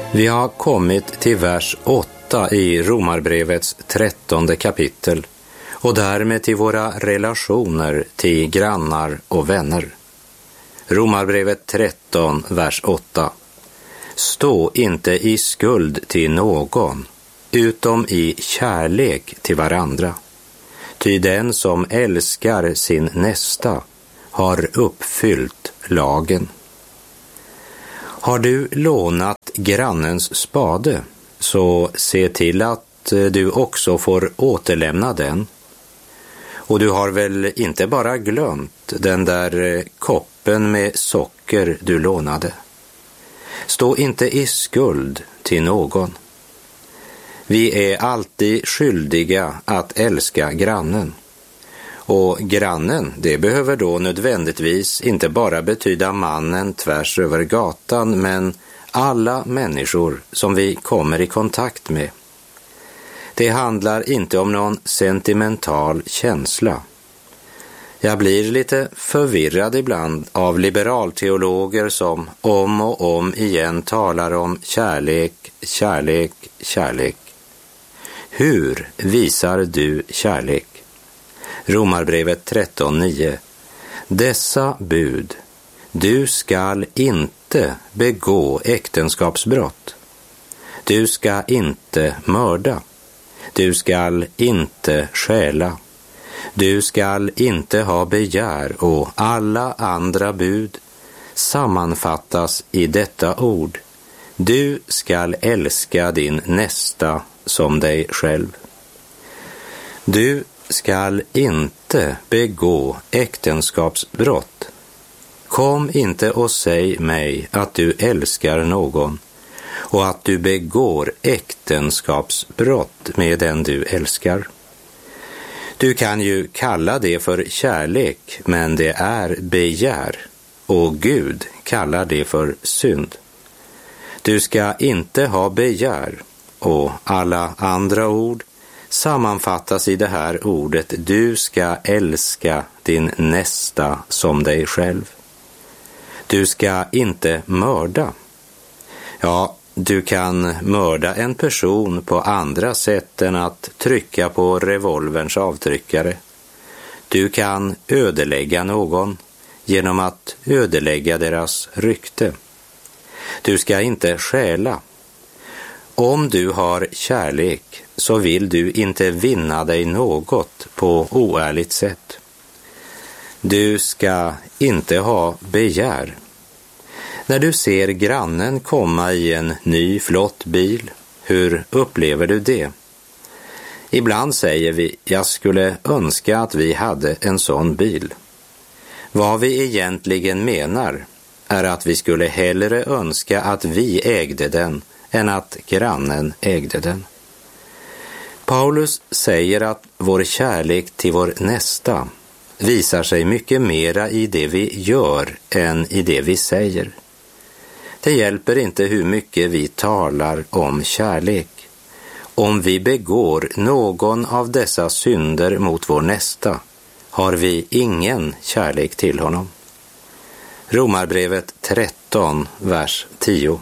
Vi har kommit till vers 8 i Romarbrevets 13:e kapitel och därmed till våra relationer till grannar och vänner. Romarbrevet 13, vers 8. Stå inte i skuld till någon, utom i kärlek till varandra. Ty den som älskar sin nästa har uppfyllt lagen. Har du lånat grannens spade, så se till att du också får återlämna den. Och du har väl inte bara glömt den där koppen med socker du lånade. Stå inte i skuld till någon. Vi är alltid skyldiga att älska grannen. Och grannen, det behöver då nödvändigtvis inte bara betyda mannen tvärs över gatan, men alla människor som vi kommer i kontakt med. Det handlar inte om någon sentimental känsla. Jag blir lite förvirrad ibland av liberalteologer som om och om igen talar om kärlek, kärlek, kärlek. Hur visar du kärlek? Romarbrevet 13:9. Dessa bud: du skall inte begå äktenskapsbrott. Du ska inte mörda. Du skall inte stjäla. Du skall inte ha begär, och alla andra bud sammanfattas i detta ord: du skall älska din nästa som dig själv. Du skall inte begå äktenskapsbrott. Kom inte och säg mig att du älskar någon och att du begår äktenskapsbrott med den du älskar. Du kan ju kalla det för kärlek, men det är begär, och Gud kallar det för synd. Du ska inte ha begär, och alla andra ord sammanfattas i det här ordet: du ska älska din nästa som dig själv. Du ska inte mörda. Ja, du kan mörda en person på andra sätt än att trycka på revolverns avtryckare. Du kan ödelägga någon genom att ödelägga deras rykte. Du ska inte stjäla. Om du har kärlek så vill du inte vinna dig något på oärligt sätt. Du ska inte ha begär. När du ser grannen komma i en ny flott bil, hur upplever du det? Ibland säger vi: jag skulle önska att vi hade en sån bil. Vad vi egentligen menar är att vi skulle hellre önska att vi ägde den än att grannen ägde den. Paulus säger att vår kärlek till vår nästa visar sig mycket mera i det vi gör än i det vi säger. Det hjälper inte hur mycket vi talar om kärlek. Om vi begår någon av dessa synder mot vår nästa har vi ingen kärlek till honom. Romarbrevet 13, vers 10.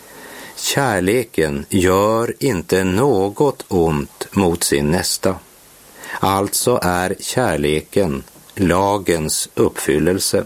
Kärleken gör inte något ont mot sin nästa. Alltså är kärleken lagens uppfyllelse.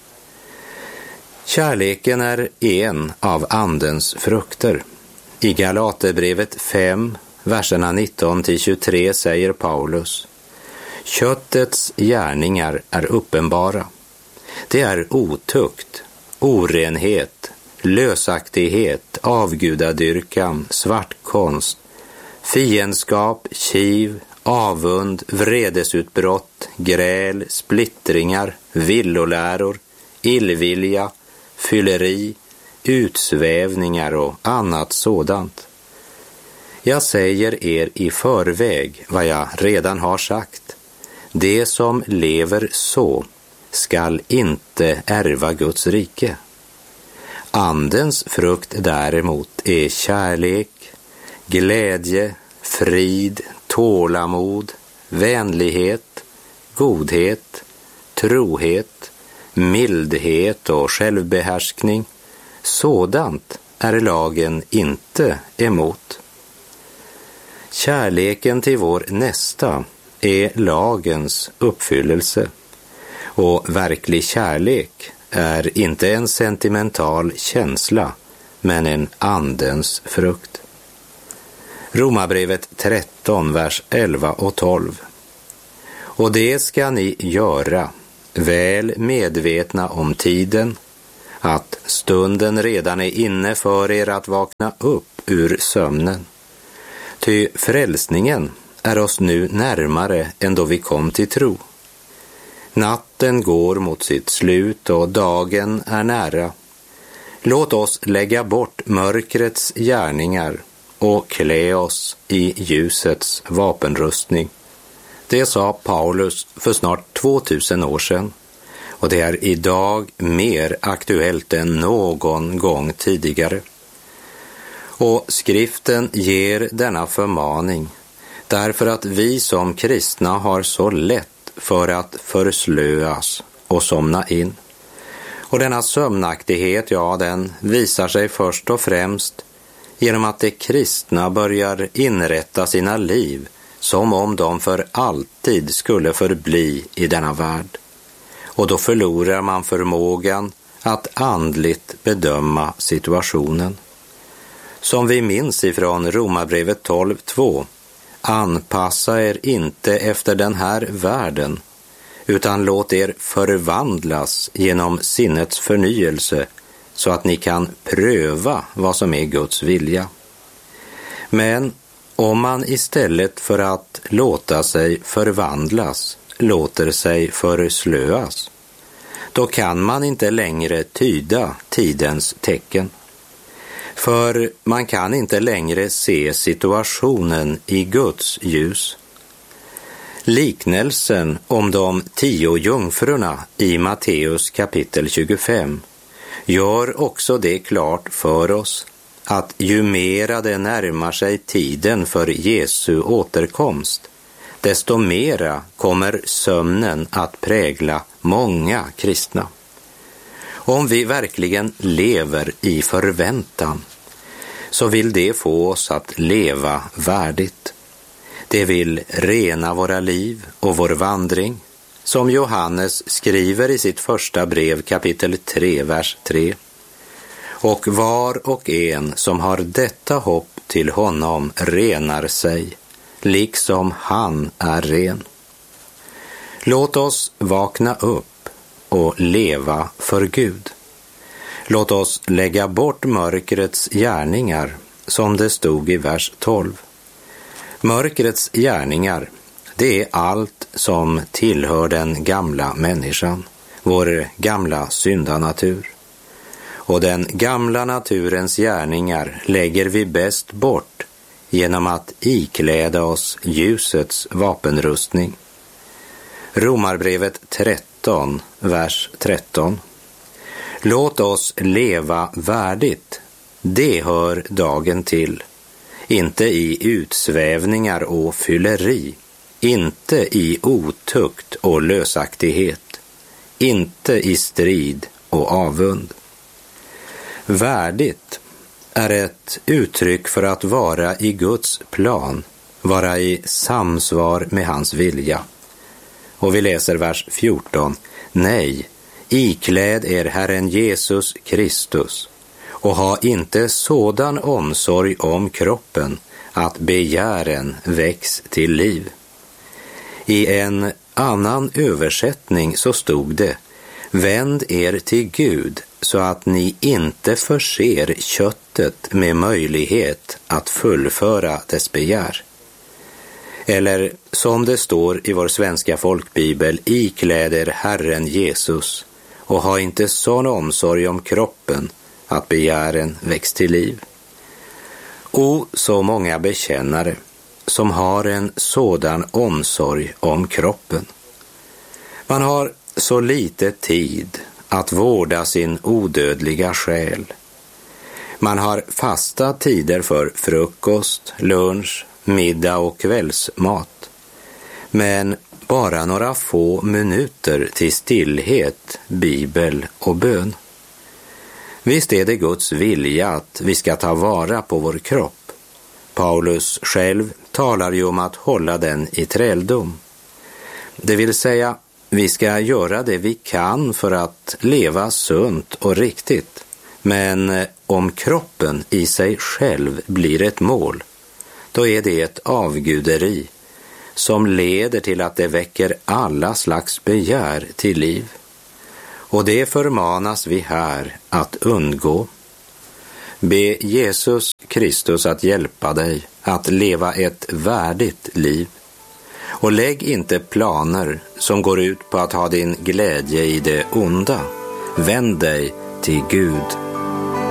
Kärleken är en av andens frukter. I Galaterbrevet 5, verserna 19-23 säger Paulus: köttets gärningar är uppenbara. Det är otukt, orenhet, lösaktighet, avgudadyrkan, svartkonst, fiendskap, kiv, avund, vredesutbrott, gräl, splittringar, villoläror, illvilja, fylleri, utsvävningar och annat sådant. Jag säger er i förväg vad jag redan har sagt: det som lever så skall inte ärva Guds rike. Andens frukt däremot är kärlek, glädje, frid, tålamod, vänlighet, godhet, trohet, mildhet och självbehärskning. Sådant är lagen inte emot. Kärleken till vår nästa är lagens uppfyllelse, och verklig kärlek är inte en sentimental känsla, men en andens frukt. Romarbrevet 13, vers 11 och 12. Och det ska ni göra, väl medvetna om tiden, att stunden redan är inne för er att vakna upp ur sömnen. Ty frälsningen är oss nu närmare än då vi kom till tro. Natten går mot sitt slut och dagen är nära. Låt oss lägga bort mörkrets gärningar och klä oss i ljusets vapenrustning. Det sa Paulus för snart 2000 år sedan, och det är idag mer aktuellt än någon gång tidigare. Och skriften ger denna förmaning därför att vi som kristna har så lätt för att förslöas och somna in. Och denna sömnaktighet, den visar sig först och främst genom att de kristna börjar inrätta sina liv som om de för alltid skulle förbli i denna värld. Och då förlorar man förmågan att andligt bedöma situationen. Som vi minns ifrån Romarbrevet 12:2, anpassa er inte efter den här världen, utan låt er förvandlas genom sinnets förnyelse, så att ni kan pröva vad som är Guds vilja. Men om man istället för att låta sig förvandlas låter sig förslöas, då kan man inte längre tyda tidens tecken. För man kan inte längre se situationen i Guds ljus. Liknelsen om de 10 jungfrurna i Matteus kapitel 25 gör också det klart för oss att ju mera det närmar sig tiden för Jesu återkomst, desto mera kommer sömnen att prägla många kristna. Om vi verkligen lever i förväntan, så vill det få oss att leva värdigt. Det vill rena våra liv och vår vandring, som Johannes skriver i sitt första brev kapitel 3, vers 3. Och var och en som har detta hopp till honom renar sig, liksom han är ren. Låt oss vakna upp och leva för Gud. Låt oss lägga bort mörkrets gärningar, som det stod i vers 12. Mörkrets gärningar, det är allt som tillhör den gamla människan, vår gamla syndanatur. Och den gamla naturens gärningar lägger vi bäst bort genom att ikläda oss ljusets vapenrustning. Romarbrevet 13, vers 13. Låt oss leva värdigt, det hör dagen till. Inte i utsvävningar och fylleri, inte i otukt och lösaktighet, inte i strid och avund. Värdigt är ett uttryck för att vara i Guds plan, vara i samsvar med hans vilja. Och vi läser vers 14. Nej, ikläd er Herren Jesus Kristus och ha inte sådan omsorg om kroppen att begären väcks till liv. I en annan översättning så stod det: vänd er till Gud så att ni inte förser köttet med möjlighet att fullföra dess begär. Eller som det står i vår svenska folkbibel, ikläd er Herren Jesus och ha inte sån omsorg om kroppen att begären väcks till liv. Och så många bekännare som har en sådan omsorg om kroppen. Man har så lite tid att vårda sin odödliga själ. Man har fasta tider för frukost, lunch, middag och kvällsmat. Men bara några få minuter till stillhet, bibel och bön. Visst är det Guds vilja att vi ska ta vara på vår kropp. Paulus själv talar ju om att hålla den i träldom. Det vill säga, vi ska göra det vi kan för att leva sunt och riktigt. Men om kroppen i sig själv blir ett mål, då är det ett avguderi som leder till att det väcker alla slags begär till liv. Och det förmanas vi här att undgå. Be Jesus Kristus att hjälpa dig att leva ett värdigt liv. Och lägg inte planer som går ut på att ha din glädje i det onda. Vänd dig till Gud